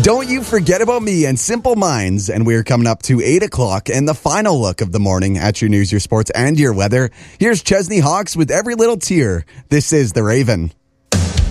Don't you forget about me and Simple Minds. And we're coming up to 8 o'clock and the final look of the morning at your news, your sports, and your weather. Here's Chesney Hawks with Every Little Tear. This is The Raven.